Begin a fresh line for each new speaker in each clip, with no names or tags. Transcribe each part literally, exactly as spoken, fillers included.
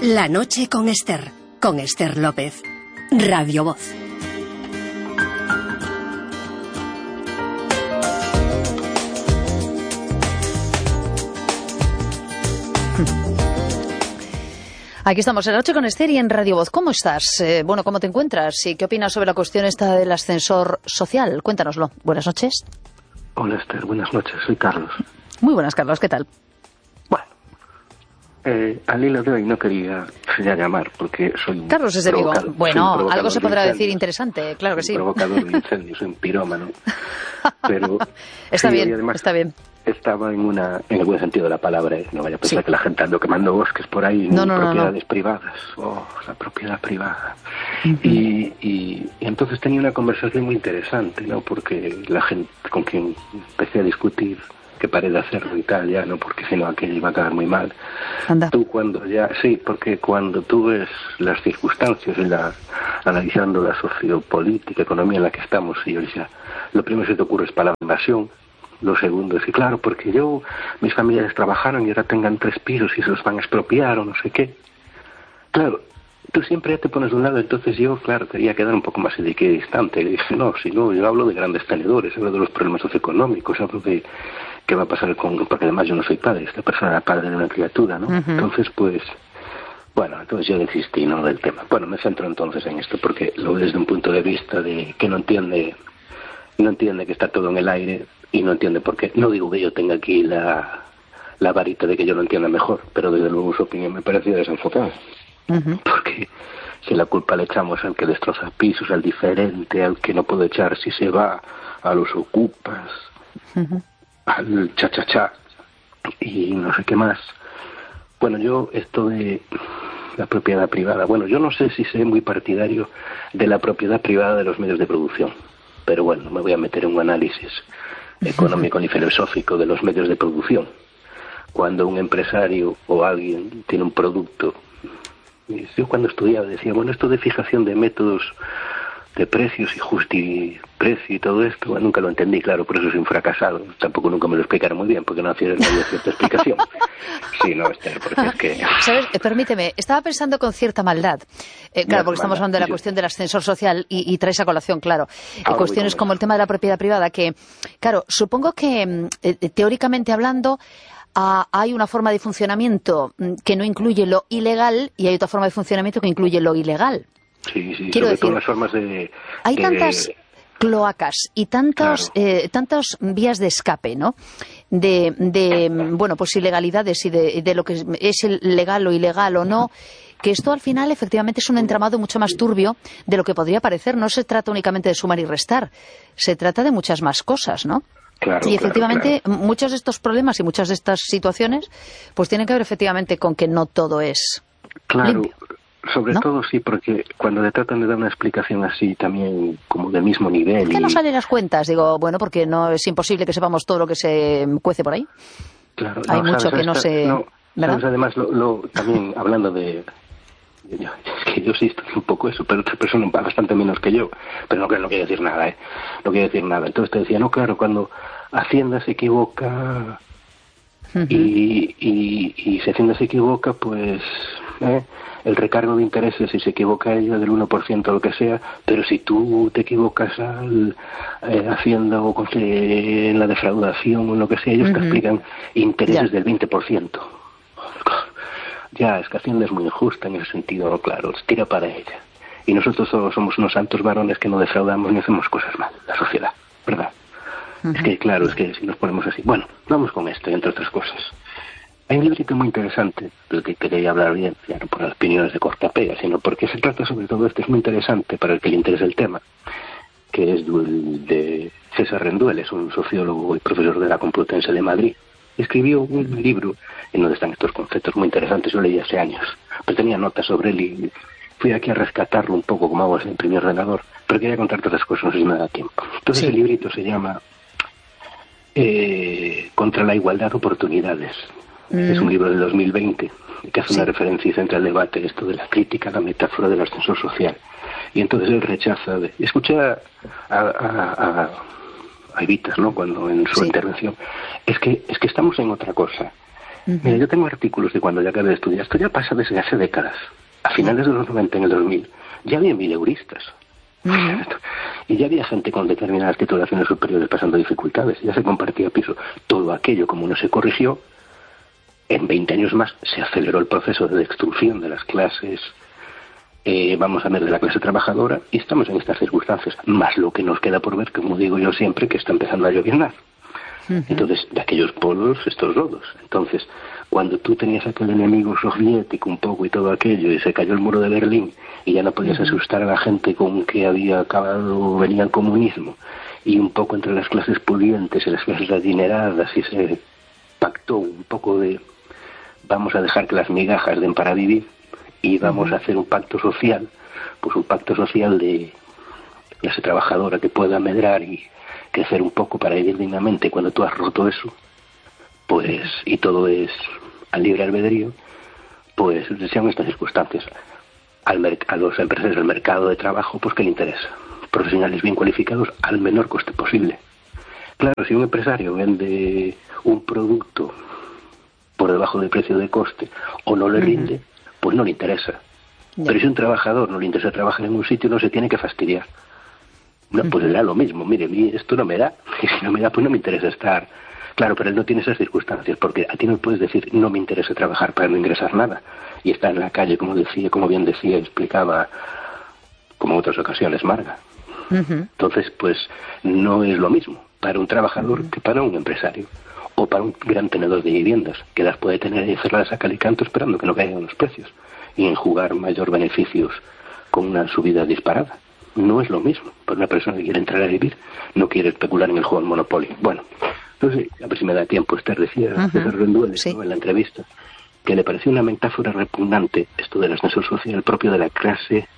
La noche con Esther, con Esther López. Radio Voz.
Aquí estamos en La noche con Esther y en Radio Voz. ¿Cómo estás? Eh, bueno, ¿cómo te encuentras? ¿Y qué opinas sobre la cuestión esta del ascensor social? Cuéntanoslo. Buenas noches.
Hola Esther, buenas noches. Soy Carlos.
Muy buenas, Carlos. ¿Qué tal?
Bueno, eh, al hilo de hoy no quería ya llamar porque soy un
Carlos es de Vigo. Bueno, algo se podrá decir interesante, claro que sí.
Un provocador de incendios, un pirómano. Pero
está
sí,
bien,
además,
está bien.
Estaba en una, en el buen sentido de la palabra, ¿eh? No vaya a pensar sí. que la gente anda quemando bosques por ahí,
no, no,
propiedades
no, no.
privadas. Oh, la propiedad privada.
Uh-huh.
y, y, y entonces tenía una conversación muy interesante, ¿no? Porque la gente con quien empecé a discutir que paré de hacerlo y tal, ya, ¿no? Porque si no aquello iba a quedar muy mal.
Anda.
Tú cuando ya, sí, porque cuando tú ves las circunstancias y la, analizando la sociopolítica, economía en la que estamos, y ya, lo primero que se te ocurre es para la invasión. Lo segundo es que, claro, porque yo, mis familiares trabajaron y ahora tengan tres pisos y se los van a expropiar o no sé qué. Claro, tú siempre ya te pones de un lado, entonces yo, claro, quería quedar un poco más equidistante. Y dije, no, si no, yo hablo de grandes tenedores, hablo de los problemas socioeconómicos, hablo de qué va a pasar con... Porque además yo no soy padre, esta persona era padre de una criatura, ¿no? Uh-huh. Entonces, pues... Bueno, entonces yo desistí, ¿no?, del tema. Bueno, me centro entonces en esto porque lo veo desde un punto de vista de que no entiende, no entiende que está todo en el aire y no entiende por qué. No digo que yo tenga aquí la, la varita de que yo lo entienda mejor, pero desde luego su opinión me parecía desenfocada. Uh-huh. Porque si la culpa le echamos al que destroza pisos, al diferente, al que no puede echar si se va, a los ocupas, uh-huh. al cha-cha-cha y no sé qué más. Bueno, yo esto de la propiedad privada, bueno, yo no sé si soy muy partidario de la propiedad privada de los medios de producción, pero bueno, me voy a meter en un análisis económico y filosófico de los medios de producción. Cuando un empresario o alguien tiene un producto, yo cuando estudiaba decía, bueno, esto de fijación de métodos de precios y justiprecio y todo esto, bueno, nunca lo entendí, claro, por eso soy un fracasado. Tampoco nunca me lo explicaron muy bien, porque no hacía cierta explicación. Sí, no, Esther, porque es que...
¿Sabes? Eh, permíteme, estaba pensando con cierta maldad. Eh, claro, porque estamos hablando de la cuestión del ascensor social y, y traes a colación, claro. Eh, cuestiones como el tema de la propiedad privada, que, claro, supongo que, eh, teóricamente hablando, Ah, hay una forma de funcionamiento que no incluye lo ilegal y hay otra forma de funcionamiento que incluye lo ilegal.
Sí, sí,
Quiero
sobre
decir,
todo las formas de...
hay
de...
tantas cloacas y tantos, claro. eh, tantas vías de escape, ¿no? De, de bueno, pues ilegalidades y de, de lo que es legal o ilegal o no, que esto al final efectivamente es un entramado mucho más turbio de lo que podría parecer. No se trata únicamente de sumar y restar, se trata de muchas más cosas, ¿no?
Claro,
y efectivamente
claro, claro.
muchos de estos problemas y muchas de estas situaciones pues tienen que ver efectivamente con que no todo es
claro,
limpio.
Sobre
¿no?
todo sí, porque cuando le tratan de dar una explicación así también como del mismo nivel...
¿Por qué
y...
no salen las cuentas? Digo, bueno, porque no es imposible que sepamos todo lo que se cuece por ahí.
Claro,
Hay
no,
mucho
sabes,
que no
esta,
se...
No,
¿verdad?
sabes, además, lo, lo, también hablando de... Yo, es que yo sí estoy un poco eso, pero otra persona bastante menos que yo, pero no, no quiero decir nada, ¿eh? No quiero decir nada. Entonces te decía, no, claro, cuando Hacienda se equivoca uh-huh. y, y, y si Hacienda se equivoca, pues ¿eh? el recargo de intereses, si se equivoca ella del uno por ciento o lo que sea, pero si tú te equivocas al eh, Hacienda o con, eh, en la defraudación o lo que sea, ellos uh-huh. te explican intereses yeah. del veinte por ciento. Ya, es que Hacienda es muy injusta en ese sentido, claro, tira para ella. Y nosotros solo somos unos santos varones que no defraudamos ni hacemos cosas mal, la sociedad, ¿verdad? Uh-huh. Es que, claro, es que si nos ponemos así... Bueno, vamos con esto, entre otras cosas. Hay un librito muy interesante, del que quería hablar bien, ya no por las opiniones de cortapega, sino porque se trata sobre todo esto, es muy interesante para el que le interese el tema, que es de César Renduel, es un sociólogo y profesor de la Complutense de Madrid. Escribió un libro en donde están estos conceptos muy interesantes, yo leí hace años, pero tenía notas sobre él y fui aquí a rescatarlo un poco como hago en mi ordenador, pero quería contarte otras cosas, no sé si me da tiempo. Entonces sí. El librito se llama eh, Contra la igualdad de oportunidades, mm. es un libro del dos mil veinte que hace sí. una referencia y centra el debate esto de la crítica, la metáfora del ascensor social, y entonces él rechaza, de, escuché a... a, a, a a Evitas, ¿no?, cuando en su sí. intervención, es que es que estamos en otra cosa. Uh-huh. Mira, yo tengo artículos de cuando ya acabé de estudiar. Esto ya pasa desde hace décadas. A finales de los noventa, en el dos mil, ya había mileuristas. Uh-huh. Y ya había gente con determinadas titulaciones superiores pasando dificultades. Ya se compartía piso. Todo aquello, como no se corrigió, en veinte años más se aceleró el proceso de destrucción de las clases, eh, vamos a ver, de la clase trabajadora, y estamos en estas circunstancias. Más lo que nos queda por ver, como digo yo siempre, que está empezando a lloviznar. Uh-huh. Entonces, de aquellos polos, estos lodos. Entonces, cuando tú tenías aquel enemigo soviético un poco y todo aquello, y se cayó el muro de Berlín, y ya no podías uh-huh. asustar a la gente con que había acabado, venía el comunismo, y un poco entre las clases pudientes y las clases adineradas, y se pactó un poco de vamos a dejar que las migajas den para vivir, y vamos uh-huh. a hacer un pacto social, pues un pacto social de clase trabajadora que pueda medrar y crecer un poco para vivir dignamente. Cuando tú has roto eso, pues, y todo es al libre albedrío, pues sean estas circunstancias. Al mer- a los empresarios del mercado de trabajo, pues ¿qué le interesa? Profesionales bien cualificados al menor coste posible. Claro, si un empresario vende un producto por debajo del precio de coste o no le rinde, uh-huh. pues no le interesa. Yeah. Pero si un trabajador no le interesa trabajar en un sitio, no se tiene que fastidiar. No, pues le da lo mismo. Mire, esto no me da, y si no me da, pues no me interesa estar. Claro, pero él no tiene esas circunstancias, porque a ti no puedes decir, no me interesa trabajar para no ingresar nada, y estar en la calle, como decía, como bien decía, explicaba, como en otras ocasiones, Marga. Uh-huh. Entonces, pues, no es lo mismo para un trabajador uh-huh. que para un empresario, o para un gran tenedor de viviendas, que las puede tener y cerradas a cal y canto esperando que no caigan los precios, y enjugar mayor beneficios con una subida disparada. No es lo mismo para una persona que quiere entrar a vivir, no quiere especular en el juego del Monopoly. Bueno, no sé, a ver si me da tiempo. Esther decía, uh-huh. César Rendueles, sí. ¿no?, en la entrevista, que le pareció una metáfora repugnante esto del ascensor social propio de la clase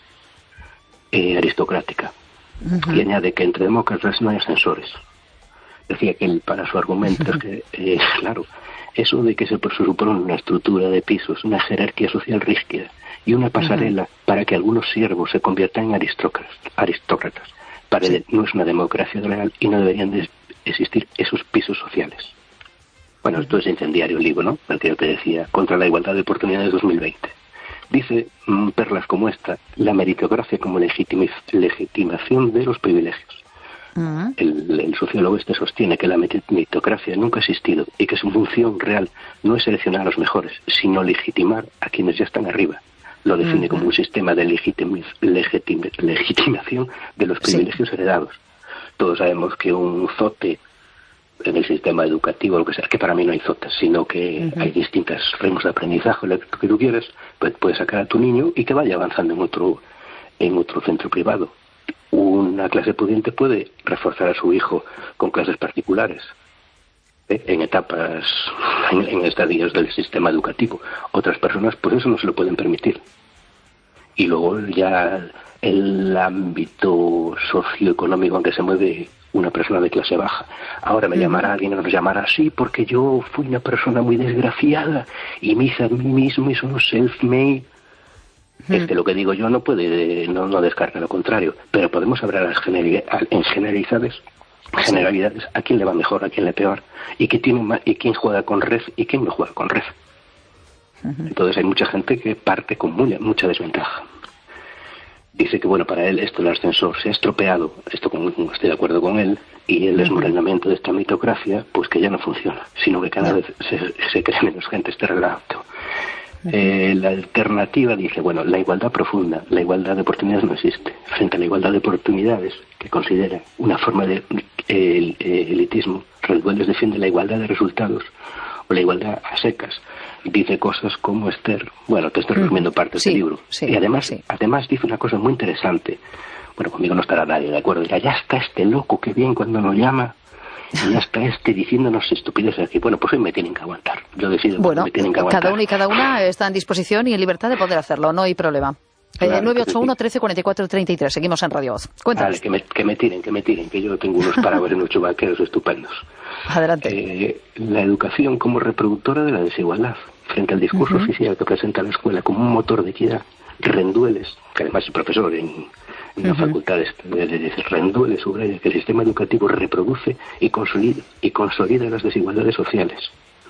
eh, aristocrática. Uh-huh. Y añade que entre demócratas no hay ascensores. Decía que él, para su argumento, uh-huh. es que, eh, claro, eso de que se presupone una estructura de pisos, una jerarquía social rígida y una pasarela uh-huh. para que algunos siervos se conviertan en aristócratas, aristócratas para sí. él no es una democracia real y no deberían de existir esos pisos sociales. Bueno, esto es incendiario el libro, ¿no?, el que yo te decía, contra la igualdad de oportunidades dos mil veinte. Dice mmm, perlas como esta, la meritocracia como legitimi- legitimación de los privilegios. Uh-huh. El, el sociólogo este sostiene que la meritocracia nunca ha existido y que su función real no es seleccionar a los mejores, sino legitimar a quienes ya están arriba. Lo define uh-huh. como un sistema de legitim- legitim- legitimación de los privilegios sí. heredados. Todos sabemos que un zote en el sistema educativo, lo que sea, que para mí no hay zotes, sino que uh-huh. hay distintos ritmos de aprendizaje, lo que tú quieras, pues puedes sacar a tu niño y que vaya avanzando en otro, en otro centro privado. Una clase pudiente puede reforzar a su hijo con clases particulares, ¿eh?, en etapas, en, en estadios del sistema educativo. Otras personas, pues eso no se lo pueden permitir. Y luego ya el ámbito socioeconómico en que se mueve una persona de clase baja. Ahora me uh-huh. llamará alguien, nos llamará así porque yo fui una persona muy desgraciada y me hice a mí mismo y soy un self-made. Uh-huh. Este, lo que digo yo no puede, no, no descarta lo contrario, pero podemos hablar a las generi- a, en generalidades, generalidades, a quién le va mejor, a quién le peor, y qué tiene más, y quién juega con red y quién no juega con red. Uh-huh. Entonces hay mucha gente que parte con muy, mucha desventaja. Dice que, bueno, para él esto del ascensor se ha estropeado, esto con, estoy de acuerdo con él, y el desmoronamiento de esta mitocracia, pues que ya no funciona, sino que cada vez se, se crea menos gente este relato. Eh, la alternativa dice, bueno, la igualdad profunda, la igualdad de oportunidades no existe. Frente a la igualdad de oportunidades, que considera una forma de eh, elitismo, Rendueles defiende la igualdad de resultados o la igualdad a secas. Dice cosas como Esther, bueno, te estoy resumiendo parte
sí,
del libro.
Sí,
y además,
sí.
además dice una cosa muy interesante. Bueno, conmigo no estará nadie de acuerdo. Dirá, ya está este loco, que bien cuando nos llama. Y ya está este diciéndonos estupideces aquí. Bueno, pues hoy me tienen que aguantar. Yo decido
bueno,
me tienen que aguantar.
Cada uno y cada una está en disposición y en libertad de poder hacerlo, no hay problema. Claro, eh, nueve ocho uno, trece, cuarenta y cuatro, treinta y tres. Seguimos en Radio Voz. Cuéntanos.
Vale, que me, que me tiren, que me tiren, que yo tengo unos paraguas en los chubaqueros estupendos.
Adelante.
Eh, la educación como reproductora de la desigualdad. Frente al discurso uh-huh. oficial que presenta la escuela como un motor de equidad, Rendueles, que además es profesor en, en uh-huh. la facultad de, de, de Rendueles, subraya que el sistema educativo reproduce y consolida, y consolida las desigualdades sociales.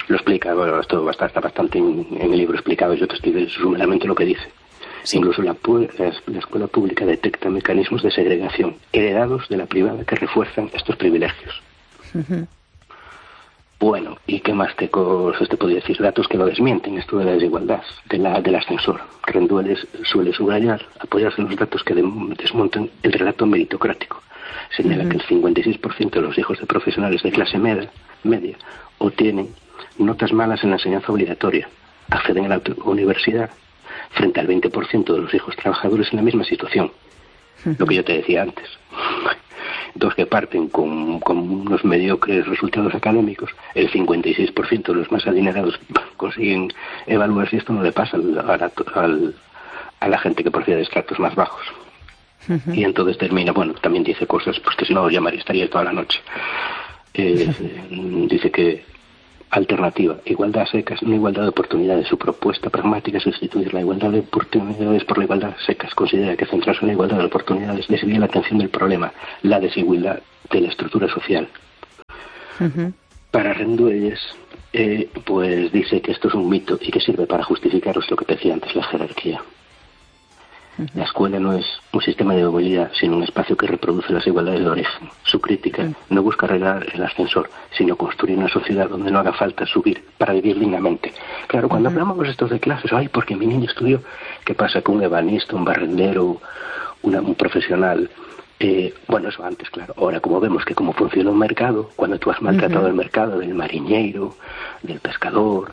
Lo explica, bueno, esto está, está bastante en, en el libro explicado, yo te estoy sumeramente lo que dice. Sí. Incluso la, la escuela pública detecta mecanismos de segregación heredados de la privada que refuerzan estos privilegios. Uh-huh. Bueno, ¿y qué más te, cosas te podría decir? Datos que lo desmienten, esto de la desigualdad, de la, del ascensor. Rendueles suele subrayar, apoyarse en los datos que de, desmontan el relato meritocrático. Señala uh-huh. que el cincuenta y seis por ciento de los hijos de profesionales de clase media, media obtienen notas malas en la enseñanza obligatoria, acceden a la universidad, frente al veinte por ciento de los hijos trabajadores en la misma situación. Uh-huh. Lo que yo te decía antes. Dos que parten con, con unos mediocres resultados académicos, el cincuenta y seis por ciento de los más adinerados consiguen evaluarse, y esto no le pasa al, al, a la gente que procede de estratos más bajos. Uh-huh. Y entonces termina, bueno, también dice cosas pues que si no os llamaría, estaría toda la noche. Eh, uh-huh. Dice que alternativa, igualdad a secas, no igualdad de oportunidades. Su propuesta pragmática es sustituir la igualdad de oportunidades por la igualdad a secas. Considera que centrarse en la igualdad de oportunidades desvía la atención del problema, la desigualdad de la estructura social. Uh-huh. Para Renduelles, eh, pues dice que esto es un mito y que sirve para justificaros lo que te decía antes, la jerarquía. Uh-huh. La escuela no es un sistema de movilidad, sino un espacio que reproduce las igualdades de origen. Su crítica uh-huh. no busca arreglar el ascensor, sino construir una sociedad donde no haga falta subir para vivir dignamente. Claro, cuando uh-huh. hablamos estos de clases, ay, porque mi niño estudió, ¿qué pasa con un ebanista, un barrendero, una, un profesional? Eh, bueno, eso antes, claro. Ahora, como vemos que cómo funciona un mercado, cuando tú has maltratado uh-huh. el mercado del mariñeiro, del pescador,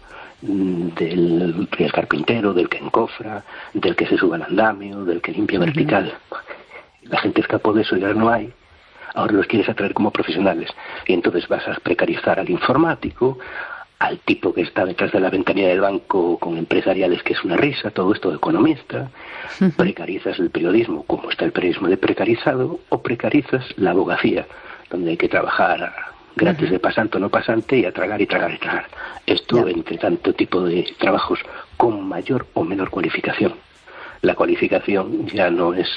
del, del carpintero, del que encofra, del que se sube al andamio, del que limpia uh-huh. vertical. La gente escapó de eso y ahora no hay. Ahora los quieres atraer como profesionales. Y entonces vas a precarizar al informático, al tipo que está detrás de la ventanilla del banco con empresariales, que es una risa, todo esto de economista. Uh-huh. Precarizas el periodismo, como está el periodismo de precarizado, o precarizas la abogacía, donde hay que trabajar gratis uh-huh. de pasante o no pasante y a tragar y tragar y tragar. Esto yeah. entre tanto tipo de trabajos con mayor o menor cualificación. La cualificación ya no es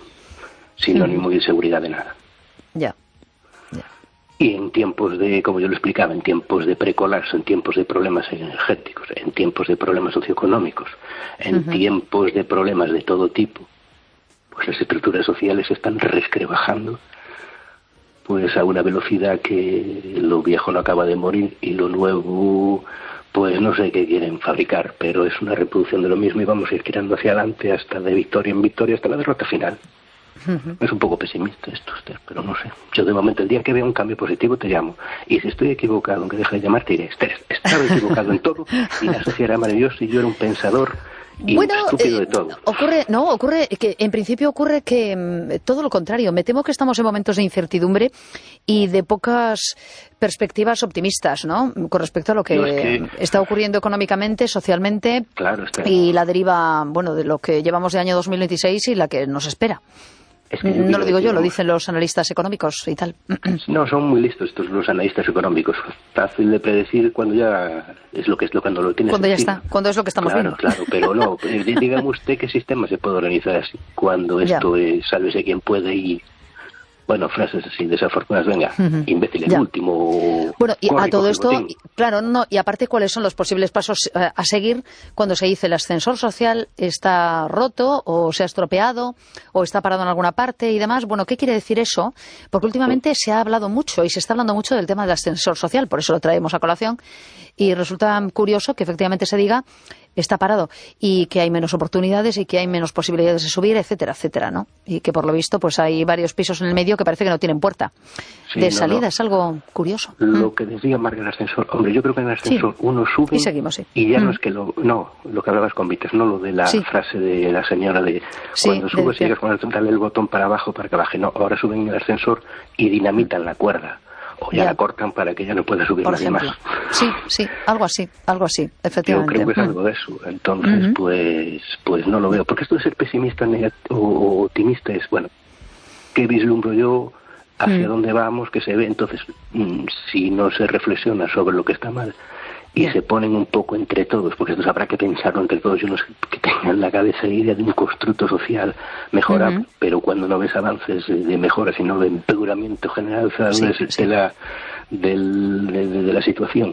sinónimo uh-huh. de seguridad de nada.
Ya. Yeah.
Y en tiempos de, como yo lo explicaba, en tiempos de precolapso, en tiempos de problemas energéticos, en tiempos de problemas socioeconómicos, en uh-huh. tiempos de problemas de todo tipo, pues las estructuras sociales se están resquebrajando pues a una velocidad que lo viejo no acaba de morir y lo nuevo, pues no sé qué quieren fabricar, pero es una reproducción de lo mismo y vamos a ir tirando hacia adelante hasta de victoria en victoria hasta la derrota final. Uh-huh. Es un poco pesimista esto usted, pero no sé. Yo de momento el día que vea un cambio positivo te llamo. Y si estoy equivocado, aunque deje de llamarte, diré, Esther, estaba equivocado en todo y la sociedad era maravillosa y yo era un pensador y
bueno,
estúpido
eh,
de todo.
Ocurre, no, ocurre que en principio ocurre que mmm, todo lo contrario. Me temo que estamos en momentos de incertidumbre y de pocas perspectivas optimistas, ¿no? Con respecto a lo que, no, es que está ocurriendo económicamente, socialmente,
claro, está.
Y la deriva, bueno, de lo que llevamos de año dos mil veintiséis y la que nos espera.
Es que
no lo digo yo,
no.
Lo dicen los analistas económicos y tal.
No, son muy listos estos los analistas económicos. Fácil de predecir cuando ya es lo que es lo cuando lo tienes.
Cuando ya
encima.
está, cuando es lo que estamos
claro,
viendo.
Claro, pero no. Dígame usted qué sistema se puede organizar así. Cuando esto ya. es sálvese quien puede y bueno, frases así desafortunadas, venga, uh-huh. imbécil, el último.
Bueno, y
corre,
a todo esto,
botín.
claro, no, y aparte, ¿cuáles son los posibles pasos eh, a seguir cuando se dice el ascensor social está roto o se ha estropeado o está parado en alguna parte y demás? Bueno, ¿qué quiere decir eso? Porque últimamente se ha hablado mucho y se está hablando mucho del tema del ascensor social, por eso lo traemos a colación, y resulta curioso que efectivamente se diga está parado y que hay menos oportunidades y que hay menos posibilidades de subir, etcétera, etcétera, ¿no? Y que por lo visto pues hay varios pisos en el medio que parece que no tienen puerta sí, de no, salida, no. Es algo curioso.
Lo
mm.
que decía Marga el ascensor, hombre, yo creo que en el ascensor sí. uno sube
y, seguimos, sí.
y ya mm. no es que lo, no, lo que hablabas con Vites, no lo de la sí. frase de la señora de
sí,
cuando subes
de
sigues con darle el botón para abajo para que baje, no, ahora suben en el ascensor y dinamitan la cuerda. O ya, ya la cortan para que ya no pueda subir
por
nadie
ejemplo.
más.
Sí, sí, algo así, algo así, efectivamente.
Yo creo que es
mm.
algo de eso. Entonces, uh-huh. pues pues no lo veo. Porque esto de ser pesimista o, o optimista es, bueno, ¿qué vislumbro yo? ¿Hacia mm. dónde vamos? ¿Qué se ve? Entonces, mmm, si no se reflexiona sobre lo que está mal y se ponen un poco entre todos, porque entonces habrá que pensarlo entre todos, y unos que tengan la cabeza la idea de un constructo social mejorable, uh-huh. pero cuando no ves avances de mejora, sino de empeoramiento general sí, de, sí. la, del, de, de la situación,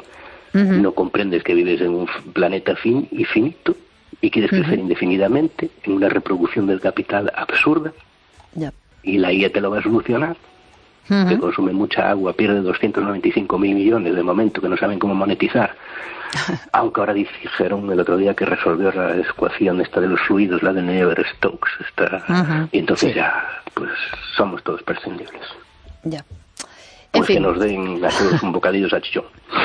Uh-huh. No comprendes que vives en un planeta fin y finito y quieres crecer uh-huh. indefinidamente en una reproducción del capital absurda.
Yeah.
Y la I A te lo va a solucionar. Uh-huh. Que consume mucha agua, pierde doscientos noventa y cinco mil millones de momento, que no saben cómo monetizar. Aunque ahora dijeron el otro día que resolvió la ecuación esta de los fluidos, la de Navier-Stokes. Esta, uh-huh. Y entonces sí. ya, pues somos todos prescindibles.
Ya.
Pues en fin. Que nos den a todos un bocadillo de salchichón.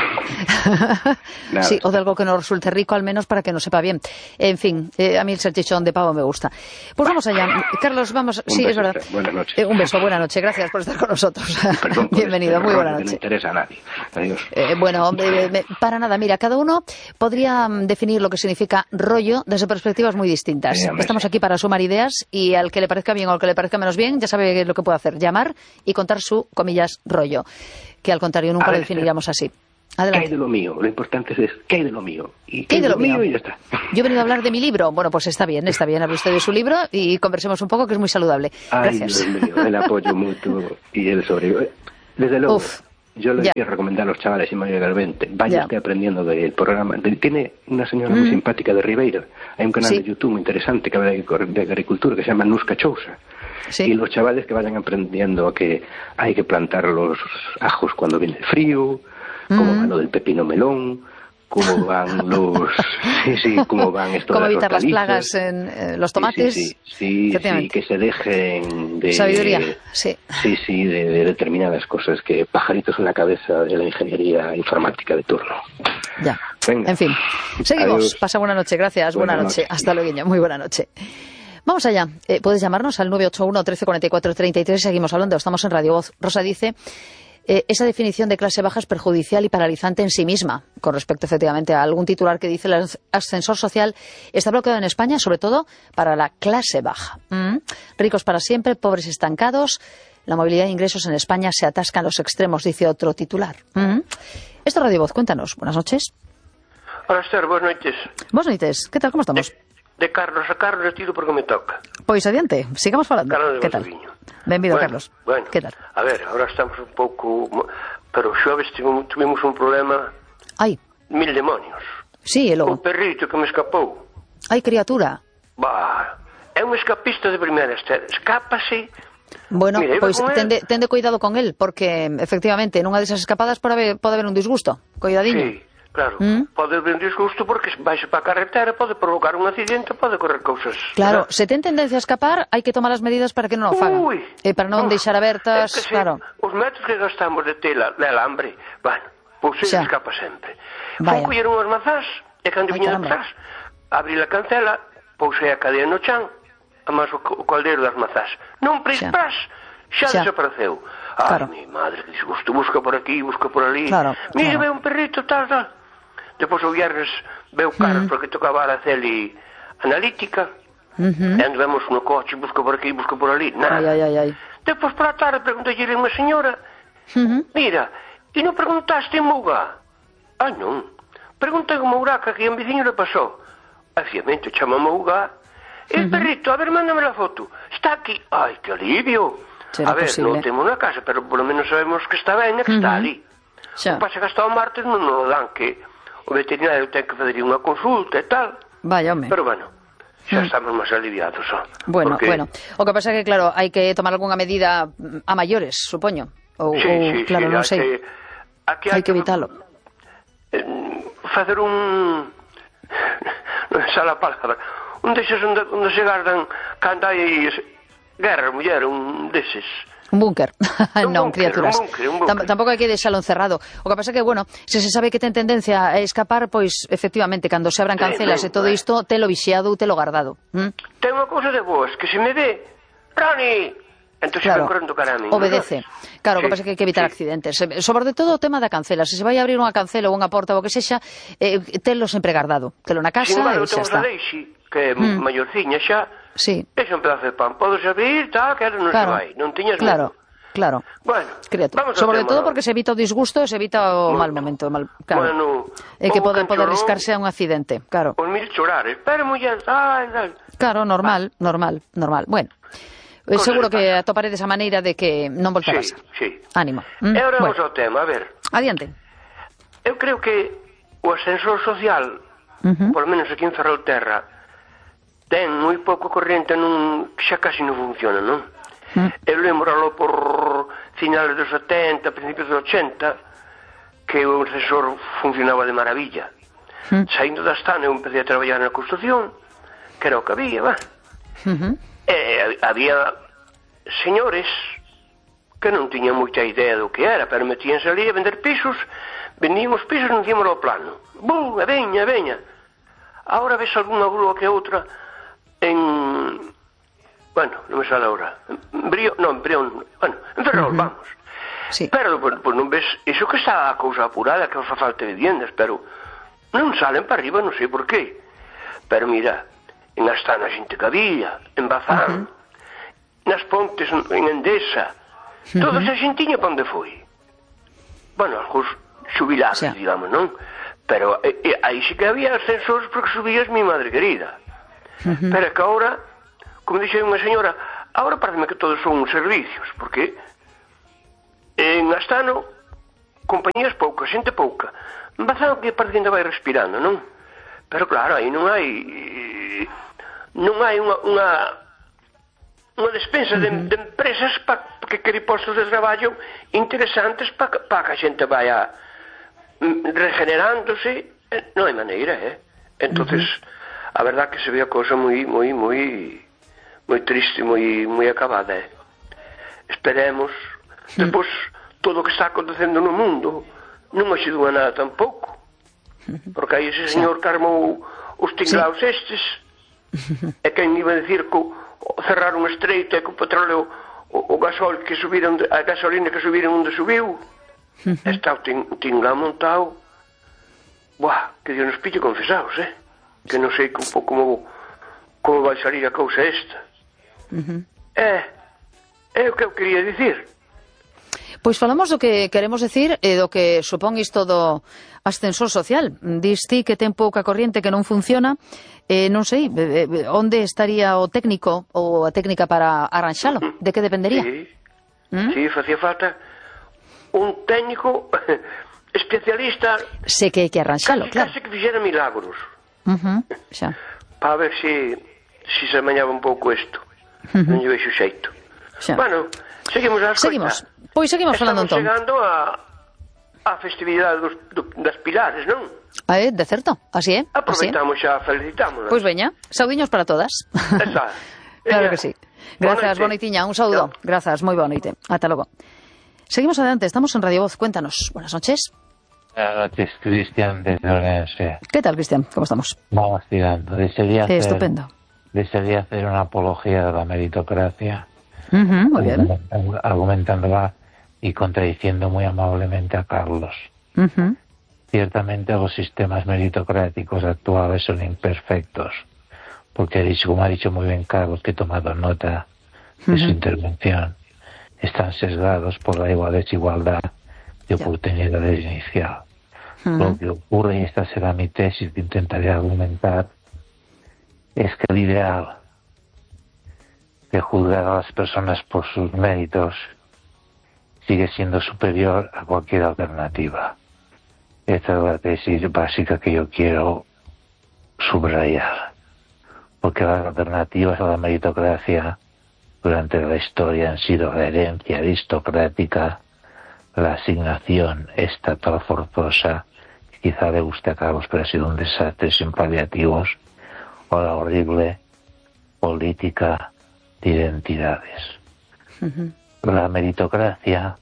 Sí, o de algo que nos resulte rico, al menos para que nos sepa bien. En fin, eh, a mí el salchichón de pavo me gusta. Pues vamos allá. Carlos, vamos. Un sí,
beso,
es verdad.
Buenas noches.
Eh, un beso, buena noche. Gracias por estar con nosotros.
Perdón por
Bienvenido,
este
muy buena
noche.
noche.
No interesa a nadie. Adiós.
Eh, bueno, eh, me, para nada. Mira, cada uno podría definir lo que significa rollo desde perspectivas muy distintas.
Sí,
Estamos aquí para sumar ideas y al que le parezca bien o al que le parezca menos bien, ya sabe lo que puede hacer. Llamar y contar su, comillas, rollo. Que al contrario nunca ver, lo definiríamos así. Adelante.
¿Qué hay de lo mío? Lo importante es, ¿qué hay de lo mío? ¿Y
¿Qué hay de lo mío?
Y ya está.
Yo he venido a hablar de mi libro. Bueno, pues está bien, está bien. Hable usted de su libro y conversemos un poco, que es muy saludable.
Ay,
Gracias.
Dios mío, el apoyo mutuo y el sobre... Desde luego, Uf, yo le quiero recomendar a los chavales y María Galvente, vaya usted aprendiendo del programa. Tiene una señora mm. muy simpática de Ribeira. Hay un canal sí. de YouTube muy interesante que habla de agricultura que se llama Nusca Chousa. Sí. Y los chavales que vayan aprendiendo a que hay que plantar los ajos cuando viene el frío, cómo mm. van lo del pepino melón, cómo van los... sí, sí, cómo van esto
cómo
de las
evitar
hortalizas.
las plagas en eh, los tomates.
Sí, sí, sí, sí, que se dejen de...
Sabiduría, sí.
Sí, sí, de, de determinadas cosas, que pajaritos en la cabeza de la ingeniería informática de turno.
Ya,
venga.
En fin, seguimos.
Adiós.
Pasa buena noche, gracias, buena, buena noche. noche. Hasta luego, muy buena noche. Vamos allá. Eh, puedes llamarnos al nueve ocho uno, trece cuarenta y cuatro, treinta y tres. Seguimos hablando. Estamos en Radio Voz. Rosa dice, eh, esa definición de clase baja es perjudicial y paralizante en sí misma, con respecto efectivamente a algún titular que dice el ascensor social está bloqueado en España, sobre todo para la clase baja. ¿Mm? Ricos para siempre, pobres estancados. La movilidad de ingresos en España se atasca en los extremos, dice otro titular. ¿Mm? Esto es Radio Voz. Cuéntanos. Buenas noches.
Hola, Esther. Buenas noches.
Buenas noches. ¿Qué tal? ¿Cómo estamos?
De... De Carlos a Carlos, tiro porque me toca.
Pois adiante, sigamos falando.
Carlos
que tal? Benvido,
bueno,
Carlos.
Bueno,
que tal?
A ver, ahora estamos un pouco... Pero xoves tuvimos un problema...
Ai.
Mil demonios.
Sí, e logo?
Un perrito que me escapou.
Ai, criatura.
Bah, é un escapista de primeira, Esther. Escápase...
Bueno,
Mira,
pois tende, tende cuidado con él, porque, efectivamente, nunha desas escapadas pode haber, pode haber un disgusto. Cuidadiño.
Sí. Claro,
¿Mm?
pode haber un disgusto porque vais para a carretera, pode provocar un accidente, pode correr cousas.
Claro,
¿verdad?
se ten tendencia a escapar, hai que tomar as medidas para que non o fagan.
Ui,
e para non
uf,
deixar abertas,
es que
claro.
Se, os metros que gastamos de tela, de alambre, bueno, pois se escapa sempre.
Vaya.
Fun coller unhas mazás, e cando viña detrás, abri a cancela, pousei a cadea no chan, amas o, o caldeiro das mazás. Non prispras, xa, xa desapareceu. Ai, claro. Mi madre, que disgusto, busca por aquí, busca por ali.
Claro,
Mira,
claro.
ve un perrito, tal, tal. Depois o viernes veu Carlos, mm. porque tocaba a Araceli analítica,
uh-huh.
e andamos no coche, busca por aquí, busca por ali, nada.
Ai, ai, ai, ai.
Depois por a tarde preguntei a unha señora, uh-huh. mira, e non preguntaste en Mougá? Ah, non. Preguntei en Mourá que aquí en veciño le pasou. Obviamente, chama Mougá. E el uh-huh. perrito, a ver, mándame la foto. Está aquí. Ai, que alivio.
Será
a ver,
posible.
non temos na casa, pero por lo menos sabemos que está ben e que uh-huh. está ali.
Xa.
O pasa que hasta o martes non nos dan, que o veterinario ten que fazer unha consulta e tal.
Vaya, home.
Pero bueno, xa
mm.
estamos máis aliviados. Oh,
bueno,
porque...
bueno. O que pasa é que, claro, hai que tomar algunha medida a maiores, supoño. Ou,
sí,
ou
sí,
claro,
sí,
non sei.
Que, aquí
hai que evitalo.
Eh, facer un... non sei a palabra. Un deses onde, onde se gardan cando hai guerra, muller, un deses...
Un búnker. non,
búnker,
criaturas.
Un búnker, un búnker.
Tampouco hai que deixalo encerrado. O que pasa é que, bueno, se se sabe que ten tendencia a escapar, pois, efectivamente, cando se abran cancelas sí, e todo isto, telo vixiado ou telo guardado. ¿Mm?
Ten unha cousa de boas, que se me ve, Rani, entón se
claro,
ven correndo cara a mí.
obedece. ¿No? Claro, sí, o que pasa é que hai que evitar sí. accidentes. Sobre todo o tema da cancela. Se se vai a abrir unha cancela ou unha porta ou o que sexa, eh, telo sempre guardado. Telo na casa e xa está.
Sin embargo, temos a Deixi, que é mm. maiorciña xa,
sí.
é un pedazo de pan. Podes abrir, tal, que non
claro.
se vai. Non tiñas
claro.
medo.
Claro,
bueno,
vamos sobre todo no? porque se evita o disgusto e se evita o bueno, mal momento, mal, claro.
Bueno,
e que pode pode arriscarse a un accidente, claro.
Os mil chorares, pero muller, ai, ai.
Claro, normal, ah. normal, normal. Bueno, eh, seguro que atoparé desa maneira de que non volta a pasar.
Sí, sí.
Ánimo.
Mm? E agora
bueno.
vamos ao tema, a ver.
Adiante.
Eu creo que o ascensor social, uh-huh. por lo menos aquí en Ferrolterra, ten moi pouco corrente, non, xa casi non funciona, non? Uh-huh. Eu lembro por finales dos setenta, principios dos ochenta, que o ascensor funcionaba de maravilla. Uh-huh. Saindo da Astana, eu empecé a traballar na construción, que era o que había, va. Uh-huh. E había señores que non tiñan moita idea do que era, pero metíanse ali a vender pisos, vendían os pisos e non tíamos o plano. Bum, e veña, e veña. Ahora ves algunha grúa que outra en... Bueno, non me sale ahora. En Brión, non, en Brión, bueno, en Ferrol, uh-huh. vamos.
Sí.
Pero, pues, pues non ves, iso que está a cousa apurada, que fa falta de viviendas, pero non salen para arriba, non sei por qué. Pero mira, en Astana a xente que había, en Bazán, uh-huh. nas Pontes, en Endesa, uh-huh. toda esa xentiña pa onde foi? Bueno, algúns xubilados, sí. digamos, non? Pero eh, eh, aí sí que había ascensores porque subías mi madre querida. Uh-huh. Pero que ahora, como dixe unha señora, ahora parece que todos son servicios, porque en Astano, compañías poucas, xente pouca. En Bazán que parece que ainda vai respirando, non? Pero claro, aí non hai non hai unha unha, unha despensa de, uh-huh. de empresas pa, que quere postos de traballo interesantes para pa que a xente vaya regenerándose. Non hai maneira, eh? Entonces, uh-huh. a verdad que se ve a cousa moi moi moi moi triste, moi moi acabada, eh? Esperemos. Uh-huh. Depois, todo o que está acontecendo no mundo non axudou a nada tampouco. Porque aí ese señor que armou os tinglaos sí. estes, e quen iba a decir que cerrar un estreito e que o petróleo, o, o gasol que subiron, a gasolina que subiron onde subiu, uh-huh. está o ting, tinglao montado. Buah, que Dios nos pille confesados, eh? Que non sei como, como, como vai salir a cousa esta. Uh-huh. É, é o que eu quería dicir.
Pois falamos do que queremos decir e do que supón isto do ascensor social. Dis ti que ten pouca corriente, que non funciona. Eh, non sei, eh, onde estaría o técnico ou a técnica para arranxalo? De que dependería?
Sí, ¿Mm? sí, facía falta un técnico especialista.
Sé que hai que arranxalo,
casi,
claro.
Casi que fixera milagros.
Uh-huh, xa.
Para ver se si, si se amañaba un pouco isto. Uh-huh. Non lle veixo xeito. Xa. Bueno, seguimos a
Seguimos. Pois seguimos falando entón.
Estamos chegando a, a festividade dos, do, das Pilares, non?
Ah, é, de certo, así é.
Aproveitamos xa, felicitámonos.
Pois veña, saudiños para todas.
Esa.
Claro que sí. Grazas, bonoitiña, un saúdo. No. Grazas, moi boa noite. Ata logo. Seguimos adelante, estamos en Radio Voz, cuéntanos. Buenas noches.
Buenas noches, Cristian, desde Orense.
¿Qué tal, Cristian? ¿Cómo estamos?
Vamos tirando. Desearía hacer,
estupendo.
Desearía hacer una apología de la meritocracia.
Uh-huh, muy bien.
Argumentándola y contradiciendo muy amablemente a Carlos.
Uh-huh.
Ciertamente los sistemas meritocráticos actuales son imperfectos, porque, ha dicho, como ha dicho muy bien Carlos, que he tomado nota de uh-huh. su intervención, están sesgados por la igual desigualdad de oportunidades yeah. inicial. Uh-huh. Lo que ocurre, y esta será mi tesis que intentaré argumentar, es que el ideal de juzgar a las personas por sus méritos sigue siendo superior a cualquier alternativa. Esta es la tesis básica que yo quiero subrayar, porque las alternativas a la meritocracia durante la historia han sido la herencia aristocrática, la asignación estatal forzosa, que quizá le guste a Carlos, pero ha sido un desastre sin paliativos, o la horrible política de identidades. Uh-huh. La meritocracia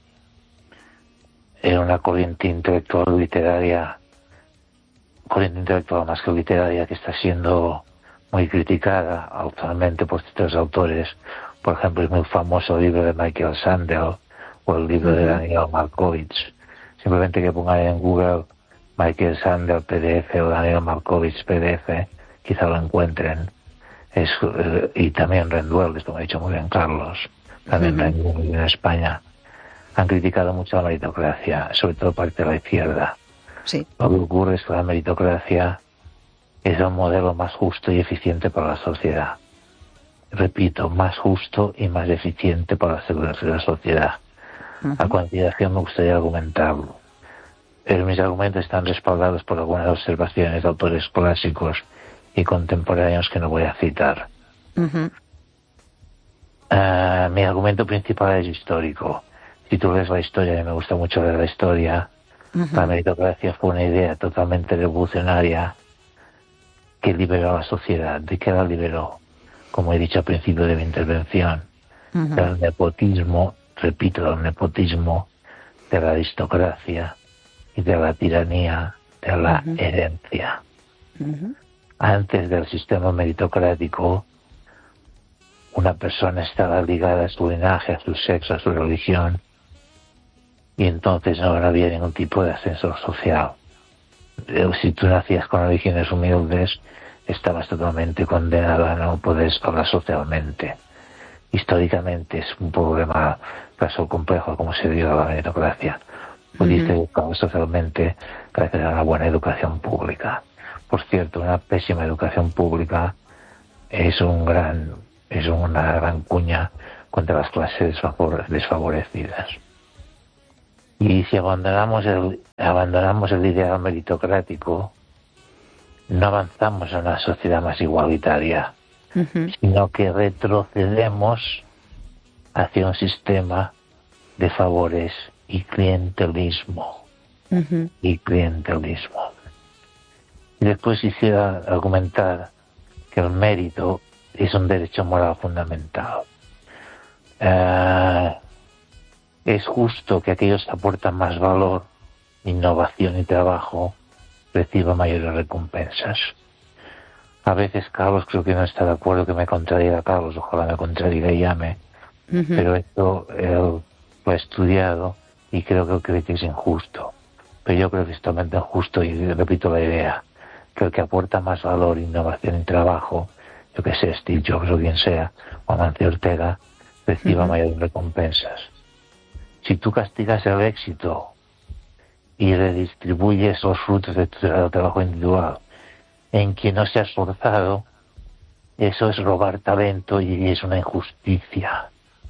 era una corriente intelectual literaria, corriente intelectual más que literaria, que está siendo muy criticada actualmente por ciertos autores. Por ejemplo, es muy famoso el libro de Michael Sandel o el libro uh-huh. de Daniel Markovits. Simplemente que pongan en Google Michael Sandel P D F o Daniel Markovits P D F, quizá lo encuentren. Es, eh, y también Rendueles, esto me ha dicho muy bien Carlos, también uh-huh. en, en España, han criticado mucho la meritocracia, sobre todo parte de la izquierda.
Sí.
Lo que ocurre es que la meritocracia es un modelo más justo y eficiente para la sociedad. Repito, más justo y más eficiente para la, la sociedad. Uh-huh. A continuación me gustaría argumentarlo. Pero mis argumentos están respaldados por algunas observaciones de autores clásicos y contemporáneos que no voy a citar.
Uh-huh.
Uh, mi argumento principal es histórico. Si tú ves la historia, y me gusta mucho ver la historia, uh-huh. la meritocracia fue una idea totalmente revolucionaria que liberó a la sociedad. ¿De qué la liberó? Como he dicho al principio de mi intervención, uh-huh. del nepotismo, repito, del nepotismo, de la aristocracia y de la tiranía de la uh-huh. herencia. Uh-huh. Antes del sistema meritocrático, una persona estaba ligada a su linaje, a su sexo, a su religión, y entonces no había ningún tipo de ascensor social. Si tú nacías con orígenes humildes, estabas totalmente condenado a no poder escalar socialmente. Históricamente es un problema, caso complejo, como se dio a la meritocracia. Pudiste uh-huh. escalar socialmente gracias a una buena educación pública. Por cierto, una pésima educación pública es un gran es una gran cuña contra las clases desfavorecidas. Y si abandonamos el abandonamos el ideal meritocrático, no avanzamos a una sociedad más igualitaria, uh-huh. sino que retrocedemos hacia un sistema de favores y clientelismo. Uh-huh. Y clientelismo. Y después quisiera argumentar que el mérito es un derecho moral fundamental. Uh, es justo que aquellos que aportan más valor, innovación y trabajo reciban mayores recompensas. A veces Carlos creo que no está de acuerdo, que me contradiga Carlos, ojalá me contradiga y llame, uh-huh. pero esto él lo ha estudiado y creo que cree que es injusto. Pero yo creo que es totalmente injusto y repito la idea, que el que aporta más valor, innovación y trabajo, yo que sé, Steve Jobs o quien sea, o Amancio Ortega, reciba uh-huh. mayores recompensas. Si tú castigas el éxito y redistribuyes los frutos de tu trabajo individual en quien no se ha esforzado, eso es robar talento y es una injusticia.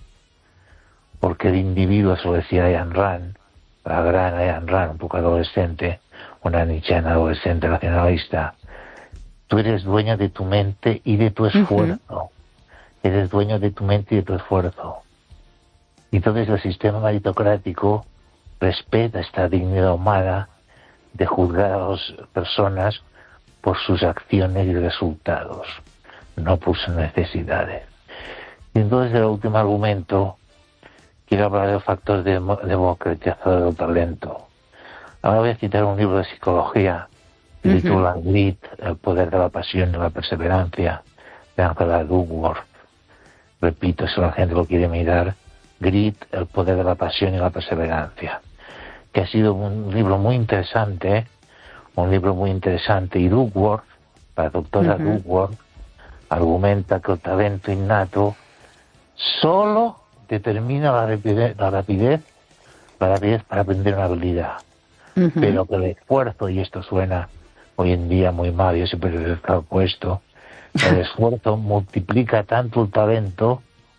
Porque el individuo, eso lo decía Ayn Rand, la gran Ayn Rand, un poco adolescente, una nietzscheana adolescente racionalista, tú eres dueño de tu mente y de tu esfuerzo. Uh-huh. Eres dueño de tu mente y de tu esfuerzo. Y entonces el sistema meritocrático respeta esta dignidad humana de juzgar a las personas por sus acciones y resultados, no por sus necesidades. Y entonces el último argumento, quiero hablar del factor de democratizador del talento. Ahora voy a citar un libro de psicología que uh-huh. titula Grit, el poder de la pasión y la perseverancia, de Angela Duckworth. Repito, si la gente lo quiere mirar, Grit, el poder de la pasión y la perseverancia, que ha sido un libro muy interesante, ¿eh? un libro muy interesante, y Duckworth, la doctora uh-huh. Duckworth, argumenta que el talento innato solo determina la rapidez, la rapidez, la rapidez para aprender una habilidad, uh-huh. pero que el esfuerzo, y esto suena hoy en día muy mal, yo siempre he destacado esto, el esfuerzo multiplica tanto el talento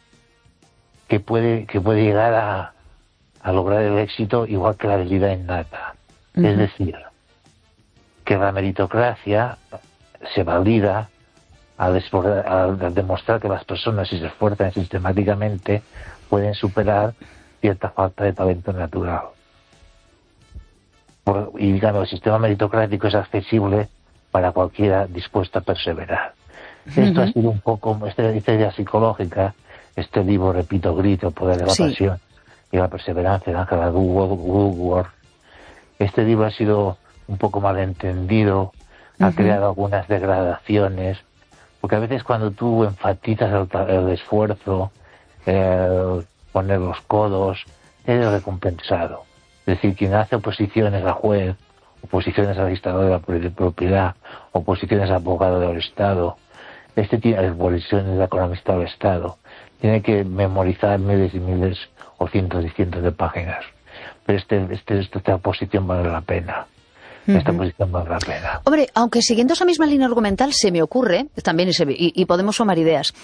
que puede que puede llegar a, a lograr el éxito igual que la habilidad innata. Uh-huh. Es decir, que la meritocracia se valida al, al demostrar que las personas, si se esfuerzan sistemáticamente, pueden superar cierta falta de talento natural. Por, y digamos, el sistema meritocrático es accesible para cualquiera dispuesto a perseverar. Uh-huh. Esto ha sido un poco, esta, esta idea psicológica, este libro, repito, Grito, el poder de la sí. pasión y la perseverancia de Angela Duckworth. Este libro ha sido un poco malentendido, uh-huh. ha creado algunas degradaciones, porque a veces cuando tú enfatizas el, el esfuerzo, el poner los codos, eres recompensado. Es decir, quien hace oposiciones a juez, oposiciones al administrador de la propiedad, oposiciones al abogado del Estado, este tiene oposiciones de economista del Estado, tiene que memorizar miles y miles o cientos y cientos de páginas. Pero este, este, esta posición vale la pena. Esta uh-huh. posición vale la pena.
Hombre, aunque siguiendo esa misma línea argumental se me ocurre, también y, se, y, y podemos sumar ideas,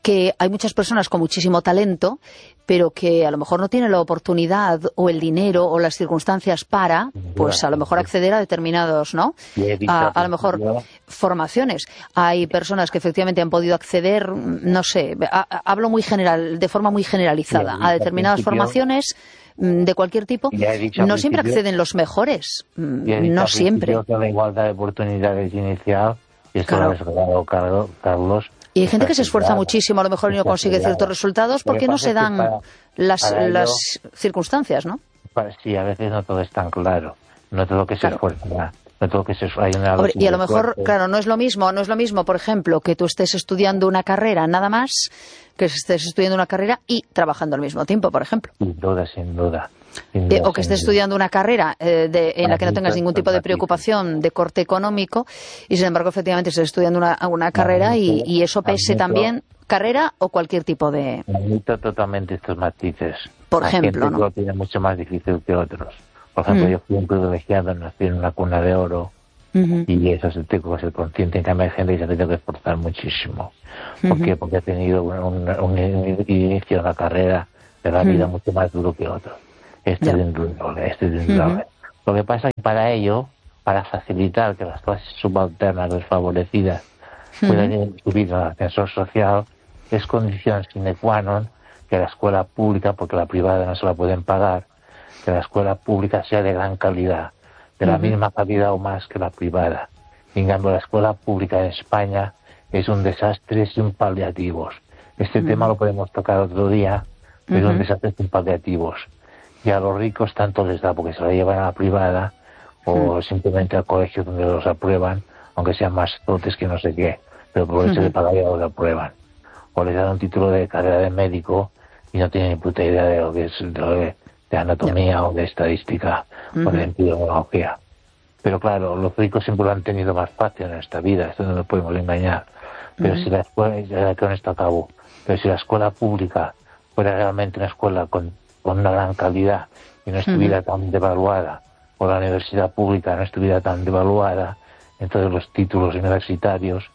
que hay muchas personas con muchísimo talento, pero que a lo mejor no tienen la oportunidad o el dinero o las circunstancias para, pues a lo mejor acceder a determinados, ¿no? A, a lo mejor formaciones. Hay personas que efectivamente han podido acceder, no sé, a, a, hablo muy general, de forma muy generalizada, a determinadas formaciones de cualquier tipo. No siempre acceden los mejores, no siempre.
Que la igualdad de oportunidades inicial, y esto lo ha desarrollado Carlos.
Y hay gente que se esfuerza muchísimo, a lo mejor y no consigue ciertos resultados porque no se dan las, las circunstancias, ¿no?
Sí, a veces no todo es tan claro, no todo lo que se esfuerza. No todo que se, hay una
Hombre, y a lo mejor, claro, no es lo mismo, no es lo mismo, por ejemplo, que tú estés estudiando una carrera nada más, que estés estudiando una carrera y trabajando al mismo tiempo, por ejemplo.
Sin duda, sin duda.
Sin duda eh, o que estés estudiando una carrera eh, de, en la que no tengas ningún tipo de preocupación de corte económico y, sin embargo, efectivamente estés estudiando una, una carrera y, y eso pese también, carrera o cualquier tipo de...
Admito totalmente estos matices.
Por ejemplo,
¿no? Lo tiene mucho más difícil que otros. Por ejemplo, mm. yo fui un privilegiado, nací en una cuna de oro, uh-huh. y eso es el tengo que ser consciente. En cambio, hay gente que se ha tenido que esforzar muchísimo. ¿Por uh-huh. qué? Porque ha tenido un, un, un inicio de una carrera de la vida uh-huh. mucho más duro que otro. Este yeah. es indudable, este es indudable. Uh-huh. Lo que pasa es que para ello, para facilitar que las clases subalternas desfavorecidas uh-huh. puedan subir al ascensor social, es condición sine qua non que la escuela pública, porque la privada no se la pueden pagar, que la escuela pública sea de gran calidad, de la uh-huh. misma calidad o más que la privada. En cambio, la escuela pública en España es un desastre sin paliativos. Este uh-huh. tema lo podemos tocar otro día, pero uh-huh. es un desastre sin paliativos. Y a los ricos tanto les da porque se la llevan a la privada o uh-huh. simplemente al colegio donde los aprueban, aunque sean más dotes que no sé qué, pero por eso uh-huh. le pagan y los aprueban. O les dan un título de carrera de médico y no tienen ni puta idea de lo que es... De lo que, de anatomía yeah. o de estadística uh-huh. o de epidemiología. Pero claro, los ricos siempre lo han tenido más fácil en esta vida, esto no nos podemos engañar. Pero uh-huh. si la escuela, ya con esto acabo, pero si la escuela pública fuera realmente una escuela con, con una gran calidad y no estuviera uh-huh. tan devaluada, o la universidad pública no estuviera tan devaluada, entonces los títulos universitarios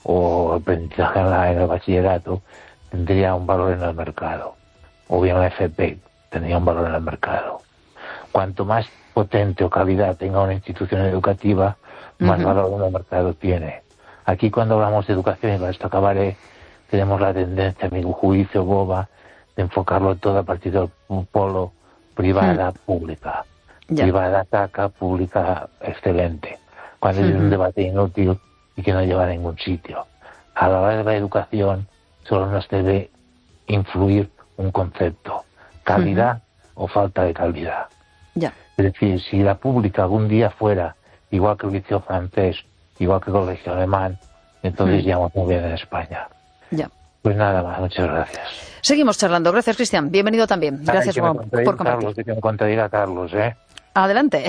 o el aprendizaje en el bachillerato tendría un valor en el mercado, o bien la F P tendría un valor en el mercado. Cuanto más potente o calidad tenga una institución educativa, más uh-huh. valor en el mercado tiene. Aquí cuando hablamos de educación, y con esto acabaré, tenemos la tendencia, a mi juicio boba, de enfocarlo todo a partir del polo privada, uh-huh. pública. Yeah. Privada ataca, pública excelente. Cuando uh-huh. es un debate inútil y que no lleva a ningún sitio. A la hora de la educación solo nos debe influir un concepto. Calidad uh-huh. o falta de calidad.
Yeah.
Es decir, si la pública algún día fuera igual que el liceo francés, igual que el colegio alemán, entonces uh-huh. ya vamos muy bien en España.
Yeah.
Pues nada más, muchas gracias.
Seguimos charlando. Gracias, Cristian. Bienvenido también. Gracias
Ay,
por, por compartir.
Carlos, que me contradiga Carlos, ¿eh?
Adelante.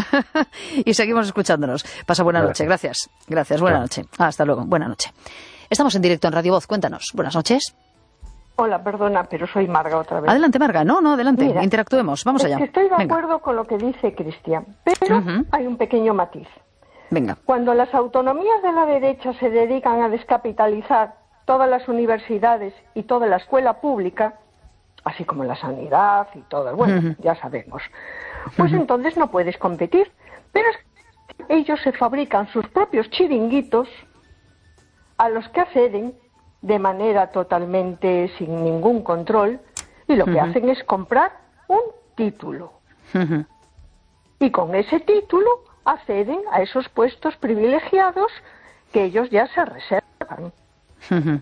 Y seguimos escuchándonos. Pasa buena noche. Gracias. Gracias. Buena noche. Hasta luego. Buena noche. Estamos en directo en Radio Voz. Cuéntanos. Buenas noches.
Hola, perdona, pero soy Marga otra vez.
Adelante, Marga. No, no, adelante.
Mira,
interactuemos. Vamos
es
allá.
Que estoy de
Venga.
acuerdo con lo que dice Cristian, pero uh-huh. hay un pequeño matiz.
Venga.
Cuando las autonomías de la derecha se dedican a descapitalizar todas las universidades y toda la escuela pública, así como la sanidad y todo, bueno, uh-huh. ya sabemos, pues uh-huh. entonces no puedes competir. Pero es que ellos se fabrican sus propios chiringuitos a los que acceden de manera totalmente sin ningún control, y lo que uh-huh. hacen es comprar un título. Uh-huh. Y con ese título acceden a esos puestos privilegiados que ellos ya se reservan.
Uh-huh.